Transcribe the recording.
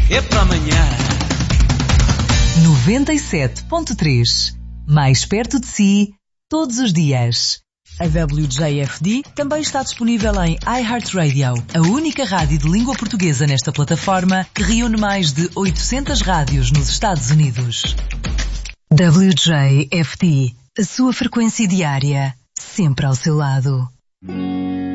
é para amanhã. 97.3. Mais perto de si, todos os dias. A WJFD também está disponível em iHeartRadio, a única rádio de língua portuguesa nesta plataforma que reúne mais de 800 rádios nos Estados Unidos. WJFD, a sua frequência diária, sempre ao seu lado.